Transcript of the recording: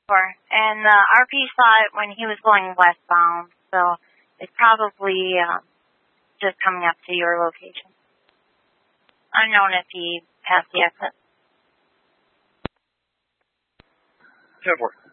And RP saw it when he was going westbound, so it's probably just coming up to your location. Unknown if he passed the exit. 10-4.